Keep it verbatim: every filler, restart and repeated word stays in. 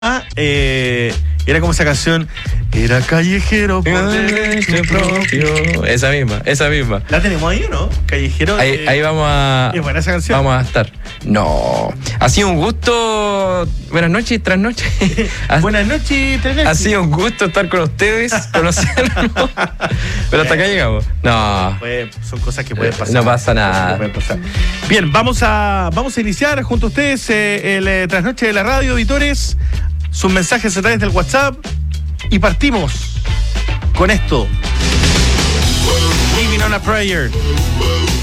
Ah, eh, era como esa canción, era callejero por derecho propio. Esa misma, esa misma. ¿La tenemos ahí o no? Callejero. Ahí, eh, ahí vamos a. Es buena esa canción. Vamos a estar. No. Ha sido un gusto. Buenas noches, tras noches. Buenas noches, tras noches. Ha sido un gusto estar con ustedes, conocernos. Pero hasta acá llegamos. No. Pues, son cosas que pueden pasar. No pasa nada. Pueden pasar. Bien, vamos a, vamos a iniciar junto a ustedes eh, el eh, trasnoche de la radio, auditores. Sus mensajes a través del WhatsApp. Y partimos con esto. Living on a Prayer.